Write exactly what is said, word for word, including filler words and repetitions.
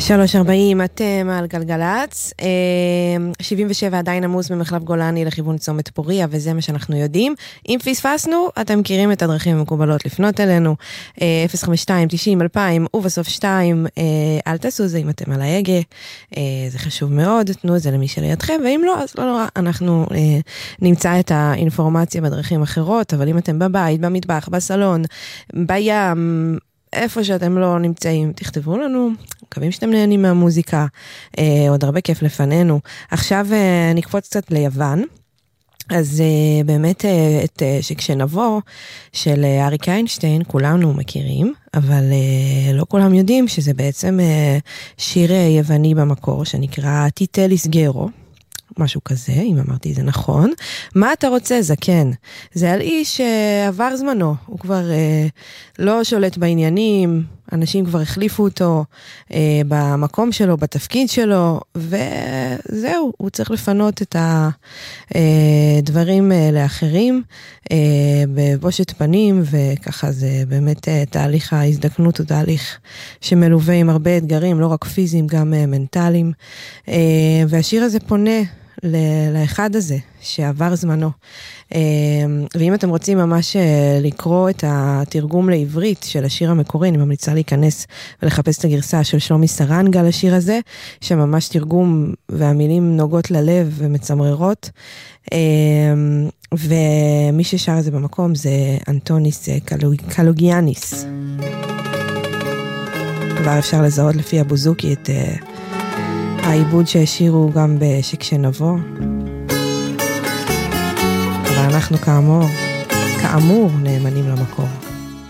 שלוש ארבעים, אתם על גלגלץ, שבעים ושבע עדיין עמוס במחלף גולני לכיוון צומת פוריה, וזה מה שאנחנו יודעים. אם פספסנו, אתם מכירים את הדרכים המקובלות לפנות אלינו, אפס חמש שתיים תשעים אלפיים, ובסוף שתיים, אל תעשו זה אם אתם על ההגה, זה חשוב מאוד, תנו את זה למי שלידכם, ואם לא, אז לא נורא, אנחנו נמצא את האינפורמציה בדרכים אחרות, אבל אם אתם בבית, במטבח, בסלון, בים, איפה שאתם לא נמצאים, תכתבו לנו, מקווים שאתם נהנים מהמוזיקה, אה, עוד הרבה כיף לפנינו. עכשיו אה, נקפוץ קצת ליוון, אז אה, באמת אה, את אה, שכשנבוא של אה, אריק איינשטיין, כולנו מכירים, אבל אה, לא כולם יודעים שזה בעצם אה, שיר אה, יווני במקור, שנקרא טיטליס גרו, משהו כזה, אם אמרתי זה נכון. מה אתה רוצה, זקן? זה על איש שעבר זמנו, הוא כבר אה, לא שולט בעניינים, אנשים כבר החליפו אותו אה, במקום שלו, בתפקיד שלו, וזהו, הוא צריך לפנות את הדברים אה, לאחרים, אה, בבושת פנים, וככה זה באמת אה, תהליך ההזדקנות, הוא תהליך שמלווה עם הרבה אתגרים, לא רק פיזיים, גם אה, מנטליים, אה, והשיר הזה פונה, לאחד הזה שעבר זמנו. ואם אתם רוצים ממש לקרוא את התרגום לעברית של השיר המקורי, אני ממליצה להיכנס ולחפש את הגרסה של שלומי סרנגה לשיר הזה, שממש תרגום והמילים נוגעות ללב ומצמררות. ומי ששר את זה במקום זה אנטוניס קלוגיאניס. כבר אפשר לזהות לפי הבוזוקי את העיבוד שהשאירו גם בשכשנבוא. אבל אנחנו כאמור, כאמור נאמנים למקור.